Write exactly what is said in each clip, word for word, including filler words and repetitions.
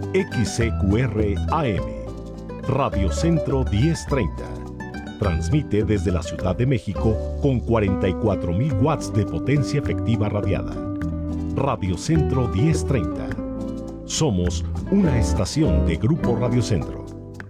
X C Q R A M, Radio Centro diez treinta. Transmite desde la Ciudad de México con cuarenta y cuatro mil watts de potencia efectiva radiada. Radio Centro diez treinta. Somos una estación de Grupo Radio Centro.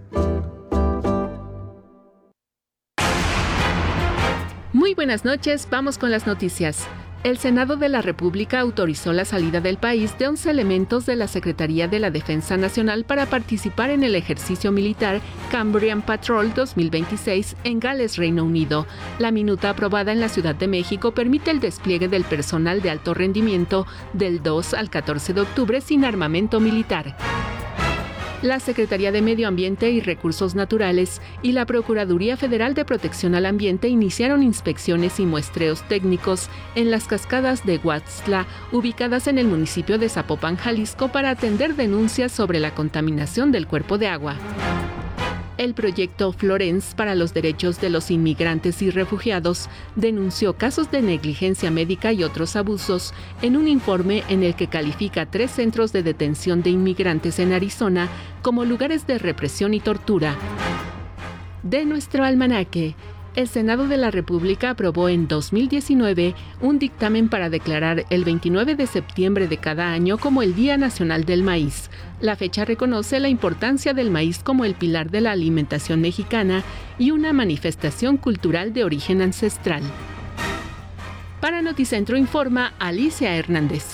Muy buenas noches, vamos con las noticias. El Senado de la República autorizó la salida del país de once elementos de la Secretaría de la Defensa Nacional para participar en el ejercicio militar Cambrian Patrol dos mil veintiséis en Gales, Reino Unido. La minuta aprobada en la Ciudad de México permite el despliegue del personal de alto rendimiento del dos al catorce de octubre sin armamento militar. La Secretaría de Medio Ambiente y Recursos Naturales y la Procuraduría Federal de Protección al Ambiente iniciaron inspecciones y muestreos técnicos en las cascadas de Huaxtla, ubicadas en el municipio de Zapopan, Jalisco, para atender denuncias sobre la contaminación del cuerpo de agua. El proyecto Florence para los derechos de los inmigrantes y refugiados denunció casos de negligencia médica y otros abusos en un informe en el que califica tres centros de detención de inmigrantes en Arizona como lugares de represión y tortura. De nuestro almanaque, el Senado de la República aprobó en dos mil diecinueve un dictamen para declarar el veintinueve de septiembre de cada año como el Día Nacional del Maíz. La fecha reconoce la importancia del maíz como el pilar de la alimentación mexicana y una manifestación cultural de origen ancestral. Para Noticentro informa Alicia Hernández.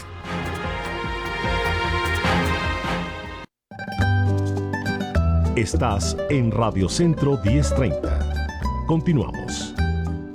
Estás en Radio Centro diez treinta. Continuamos.